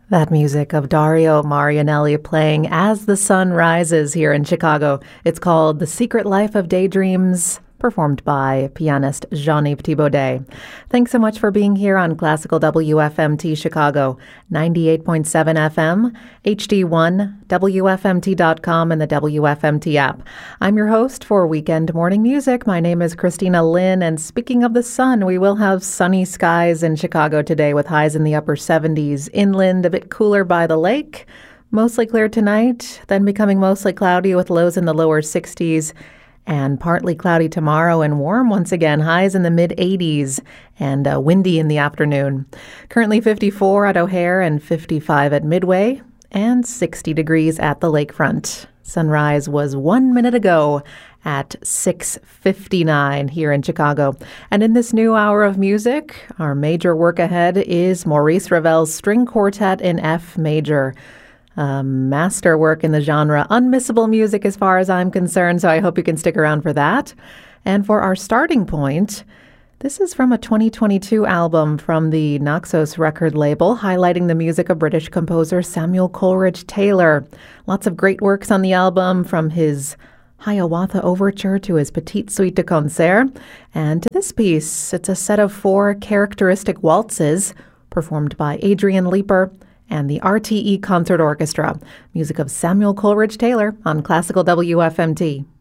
That music of Dario Marianelli playing As the Sun Rises here in Chicago. It's called The Secret Life of Daydreams, performed by pianist Jean-Yves Thibaudet. Thanks so much for being here on Classical WFMT Chicago, 98.7 FM, HD1, WFMT.com, and the WFMT app. I'm your host for Weekend Morning Music. My name is Christina Lynn, and speaking of the sun, we will have sunny skies in Chicago today with highs in the upper 70s. Inland, a bit cooler by the lake. Mostly clear tonight, then becoming mostly cloudy with lows in the lower 60s. And partly cloudy tomorrow and warm once again, highs in the mid-80s and windy in the afternoon. Currently 54 at O'Hare and 55 at Midway and 60 degrees at the lakefront. Sunrise was 1 minute ago at 6:59 here in Chicago. And in this new hour of music, our major work ahead is Maurice Ravel's String Quartet in F major. Masterwork in the genre, unmissable music as far as I'm concerned, so I hope you can stick around for that. And for our starting point, this is from a 2022 album from the Naxos record label, highlighting the music of British composer Samuel Coleridge Taylor. Lots of great works on the album, from his Hiawatha Overture to his Petite Suite de Concert. And to this piece, it's a set of 4 characteristic waltzes performed by Adrian Leeper and the RTE Concert Orchestra. Music of Samuel Coleridge Taylor on Classical WFMT.